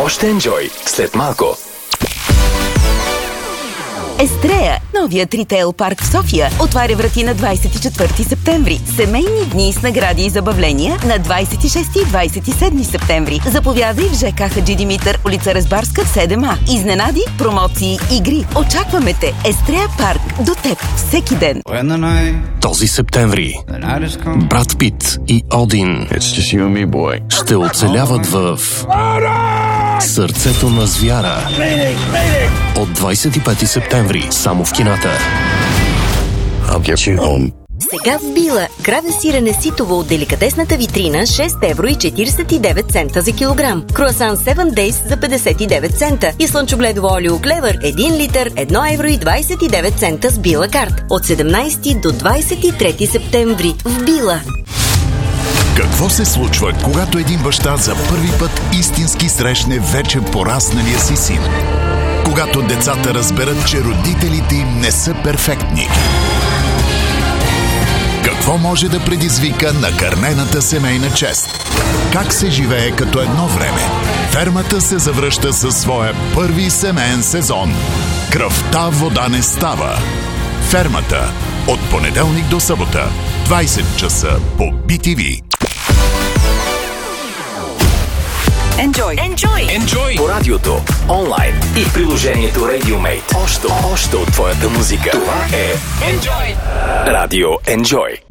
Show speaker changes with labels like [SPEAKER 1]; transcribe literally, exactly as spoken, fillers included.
[SPEAKER 1] Още Enjoy след малко.
[SPEAKER 2] Естрея, новият ритейл парк в София, отваря врати на двадесет и четвърти септември. Семейни дни с награди и забавления на двадесет и шести и двадесет и седми септември. Заповядай в ЖК Хаджи Димитър, улица Резбарска, седем А. Изненади, промоции, игри. Очакваме те. Естрея парк. До теб всеки ден.
[SPEAKER 3] Този септември Брат Пит и Один ще оцеляват в Сърцето на звяра. От двадесет и пети септември само в кината.
[SPEAKER 4] Сега в Била. Краве сирене ситово от деликатесната витрина шест евро и четиридесет и девет цента за килограм. Круасан седем Days за петдесет и девет цента. И слънчогледово олио Клевър един литър едно евро и двадесет и девет цента с Била карт. От седемнадесети до двадесет и трети септември в Била.
[SPEAKER 5] Какво се случва, когато един баща за първи път истински срещне вече порасналия си син? Когато децата разберат, че родителите им не са перфектни? Какво може да предизвика накърнената семейна чест? Как се живее като едно време? Фермата се завръща със своя първи семейен сезон. Кръвта вода не става. Фермата. От понеделник до събота. двадесет часа по Би Ти Ви.
[SPEAKER 2] Enjoy.
[SPEAKER 1] Enjoy. Enjoy. По радиото, онлайн и в приложението RadioMate. Още, още от твоята музика. Това е Enjoy. Радио Enjoy.